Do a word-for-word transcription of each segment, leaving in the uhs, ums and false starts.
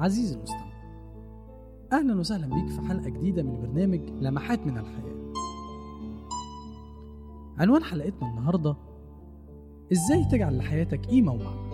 عزيزي المستمع، أهلا وسهلا بيك في حلقة جديدة من برنامج لمحات من الحياة. عنوان حلقتنا النهاردة: إزاي تجعل لحياتك قيمة ومعنى.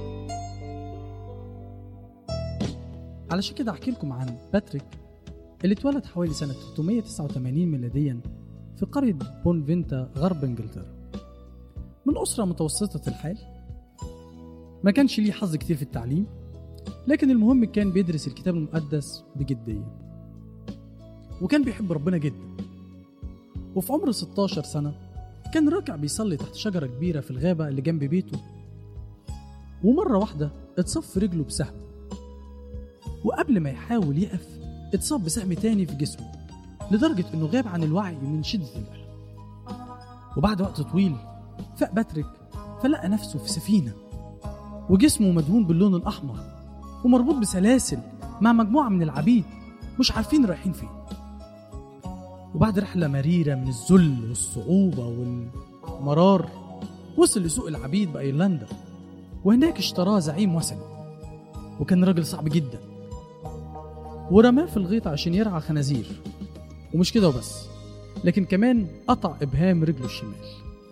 علشان كده أحكي لكم عن باتريك اللي اتولد حوالي سنة ثلاثمائة وتسعة وثمانين ميلاديا في قرية بونفينتا غرب انجلترا، من أسرة متوسطة الحال. ما كانش ليه حظ كتير في التعليم، لكن المهم كان بيدرس الكتاب المقدس بجدية، وكان بيحب ربنا جدا. وفي عمر ستة عشر سنة كان راكع بيصلي تحت شجرة كبيرة في الغابة اللي جنب بيته، ومرة واحدة اتصاب في رجله بسهم، وقبل ما يحاول يقف اتصاب بسهم تاني في جسمه لدرجة انه غاب عن الوعي من شدة الألم. وبعد وقت طويل فاق باتريك، فلقى نفسه في سفينة وجسمه مدهون باللون الأحمر ومربوط بسلاسل مع مجموعة من العبيد مش عارفين رايحين فين. وبعد رحلة مريرة من الذل والصعوبة والمرار وصل لسوق العبيد بأيرلندا، وهناك اشتراه زعيم وثني، وكان راجل صعب جدا، ورماه في الغيط عشان يرعى خنازير. ومش كده وبس، لكن كمان قطع إبهام رجله الشمال.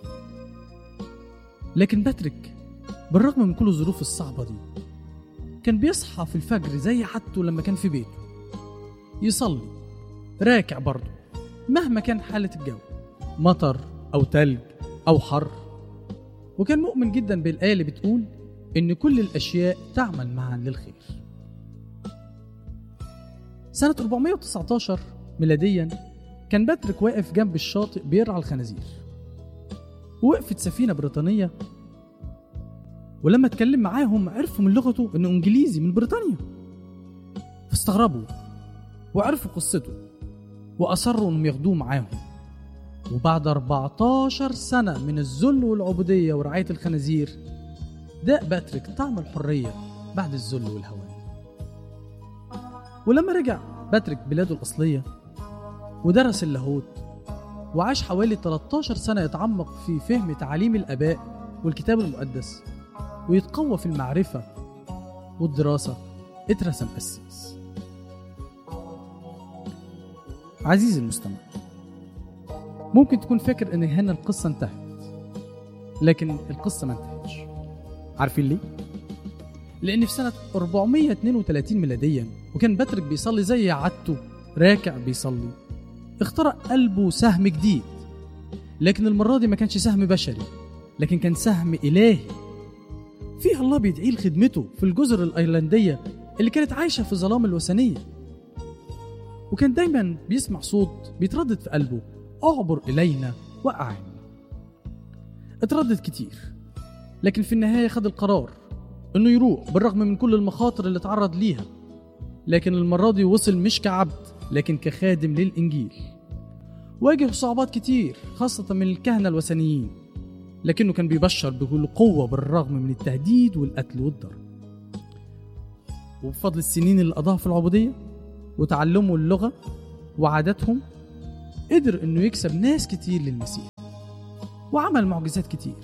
لكن باتريك بالرغم من كل الظروف الصعبة دي كان بيصحى في الفجر زي عادته لما كان في بيته، يصلي راكع برضه مهما كان حالة الجو، مطر أو تلج أو حر. وكان مؤمن جدا بالآية اللي بتقول إن كل الأشياء تعمل معا للخير. سنة أربعمائة وتسعة عشر ميلاديا كان باتريك واقف جنب الشاطئ بيرعى الخنازير، ووقفت سفينة بريطانية، ولما اتكلم معاهم عرفوا من لغته انه انجليزي من بريطانيا، فاستغربوا وعرفوا قصته واصروا انهم ياخدوه معاهم. وبعد أربعة عشر سنة من الذل والعبودية ورعاية الخنازير داق باتريك طعم الحرية بعد الذل والهوان. ولما رجع باتريك بلاده الأصلية ودرس اللاهوت وعاش حوالي ثلاثة عشر سنة يتعمق في فهم تعاليم الآباء والكتاب المقدس ويتقوى في المعرفة والدراسة، اترسم قسيس. عزيزي المستمع، ممكن تكون فاكر ان هنا القصة انتهت، لكن القصة ما انتهتش. عارفين ليه؟ لان في سنة أربعمائة واثنين وثلاثين ميلاديا وكان باتريك بيصلي زي عادته راكع بيصلي، اخترق قلبه سهم جديد، لكن المرة دي ما كانش سهم بشري، لكن كان سهم إلهي فيها الله بيدعيه لخدمته في الجزر الأيرلندية اللي كانت عايشة في ظلام الوثنية. وكان دايما بيسمع صوت بيتردد في قلبه: أعبر إلينا وأعنا. اتردد كتير، لكن في النهاية خد القرار إنه يروح بالرغم من كل المخاطر اللي تعرض ليها، لكن المرة دي وصل مش كعبد لكن كخادم للإنجيل. واجه صعوبات كتير خاصة من الكهنة الوثنيين، لكنه كان بيبشر بكل قوة بالرغم من التهديد والقتل والضرب. وبفضل السنين اللي قضاها في العبودية وتعلمه اللغة وعاداتهم قدر انه يكسب ناس كتير للمسيح، وعمل معجزات كتير،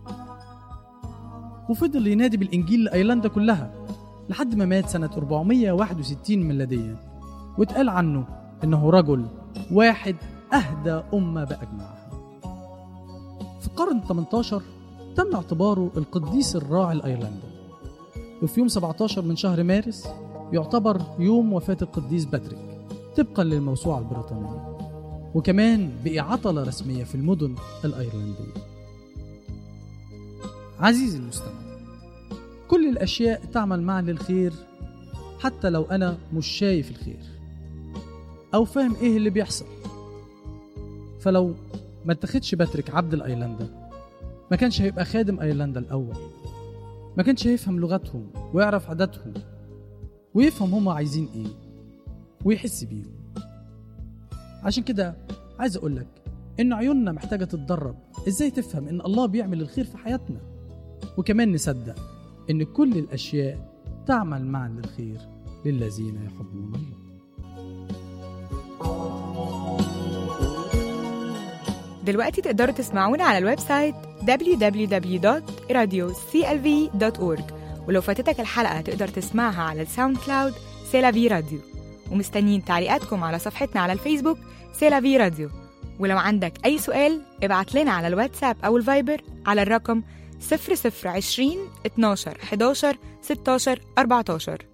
وفضل ينادي بالإنجيل لأيرلندا كلها لحد ما مات سنة أربعمائة وواحد وستين ميلاديا، واتقال عنه انه رجل واحد أهدى أمة بأجمعها. في القرن الثامن عشر تم اعتباره القديس الراعي الأيرلندي، وفي يوم سبعة عشر من شهر مارس يعتبر يوم وفاة القديس باتريك طبقا للموسوعة البريطانية، وكمان بقي عطلة رسمية في المدن الأيرلندية. عزيزي المستمع، كل الأشياء تعمل معا للخير حتى لو أنا مش شايف الخير أو فاهم إيه اللي بيحصل. فلو ما اتخدش باتريك عبد الأيرلندا ما كانش هيبقى خادم أيرلندا الأول، ما كانش هيفهم لغتهم ويعرف عاداتهم ويفهم هم عايزين إيه ويحس بيهم. عشان كده عايز أقولك إن عيوننا محتاجة تتدرب إزاي تفهم إن الله بيعمل الخير في حياتنا، وكمان نصدق إن كل الأشياء تعمل معا للخير للذين يحبون الله. دلوقتي تقدروا تسمعونا على الويب سايت دبليو دبليو دبليو دوت راديو سي إل في دوت أورج، ولو فاتتك الحلقة تقدر تسمعها على الساوند كلاود، سيلافي راديو، ومستنيين تعليقاتكم على صفحتنا على الفيسبوك سيلافي راديو. ولو عندك أي سؤال ابعت لنا على الواتساب أو الفايبر على الرقم صفر صفر عشرين اتناشر حداشر ستاشر أربعتاشر.